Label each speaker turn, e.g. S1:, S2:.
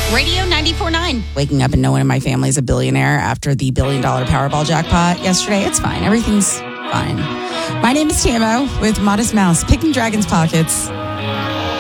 S1: Radio 94.9.
S2: Waking up and no one in my family is a billionaire after the $1 billion Powerball jackpot yesterday. It's fine. Everything's fine. My name is Tamo with Modest Mouse, picking dragons' pockets.